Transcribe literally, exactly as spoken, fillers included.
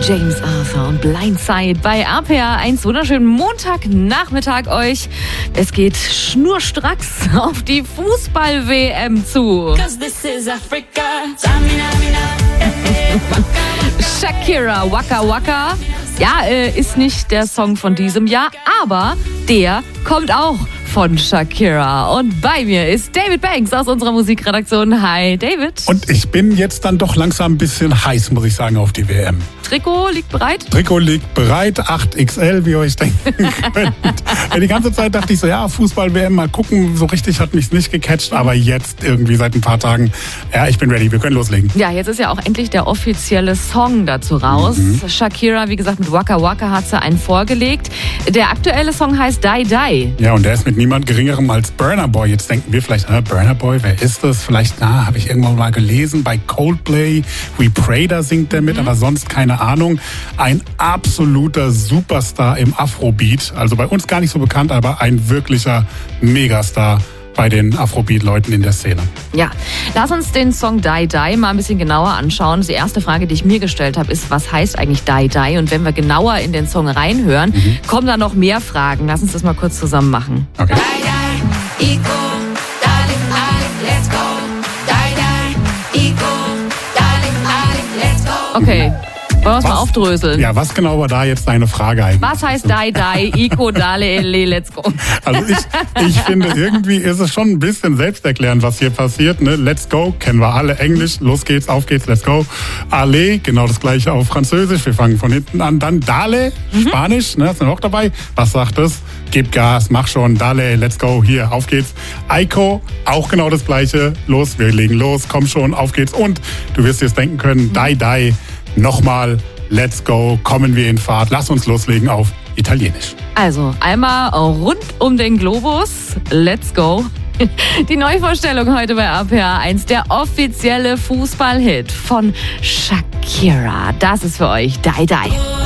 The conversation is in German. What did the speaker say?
James Arthur und Blindside bei R P R eins. Wunderschönen Montagnachmittag euch. Es geht schnurstracks auf die Fußball-W M zu. Shakira, Waka Waka. Ja, äh, ist nicht der Song von diesem Jahr, aber der kommt auch von Shakira. Und bei mir ist David Banks aus unserer Musikredaktion. Hi, David. Und ich bin jetzt dann doch langsam ein bisschen heiß, muss ich sagen, auf die W M. Trikot liegt bereit? Trikot liegt bereit, acht X L, wie ihr euch denken könnt. Die ganze Zeit dachte ich so, ja, Fußball-W M, mal gucken. So richtig hat mich's nicht gecatcht, aber jetzt irgendwie seit ein paar Tagen, ja, ich bin ready, wir können loslegen. Ja, jetzt ist ja auch endlich der offizielle Song dazu raus. Mhm. Shakira, wie gesagt, mit Waka Waka hat sie einen vorgelegt. Der aktuelle Song heißt Die Die. Ja, und der ist mit niemand Geringerem als Burna Boy. Jetzt denken wir vielleicht, ah, Burna Boy, wer ist das? Vielleicht, na, habe ich irgendwann mal gelesen, bei Coldplay, We Pray, da singt der mit, mhm. aber sonst keine Ahnung. Ein absoluter Superstar im Afrobeat. Also bei uns gar nicht so bekannt, aber ein wirklicher Megastar bei den Afrobeat-Leuten in der Szene. Ja, lass uns den Song Die Die mal ein bisschen genauer anschauen. Die erste Frage, die ich mir gestellt habe, ist, was heißt eigentlich Die Die? Und wenn wir genauer in den Song reinhören, mhm. kommen da noch mehr Fragen. Lass uns das mal kurz zusammen machen. Okay. Die, die, Ico, darling, darling, let's go. Die, die, Ico, darling, darling, let's go. Okay. Wollen wir es mal aufdröseln? Ja, was genau war da jetzt deine Frage eigentlich? Was heißt Die Die, Ico, Dale, Let's Go? Also ich, ich finde, irgendwie ist es schon ein bisschen selbsterklärend, was hier passiert. Ne? Let's Go, kennen wir alle. Englisch, los geht's, auf geht's, let's go. Allez, genau das gleiche auf Französisch. Wir fangen von hinten an. Dann Dale, mhm. Spanisch, ne, sind wir auch dabei. Was sagt es? Gib Gas, mach schon, Dale, let's go, hier, auf geht's. Ico, auch genau das gleiche. Los, wir legen los, komm schon, auf geht's. Und du wirst dir jetzt denken können, Die Die. Nochmal, let's go, kommen wir in Fahrt. Lass uns loslegen auf Italienisch. Also, einmal rund um den Globus, let's go. Die Neuvorstellung heute bei R P R eins, der offizielle Fußballhit von Shakira. Das ist für euch Die Die.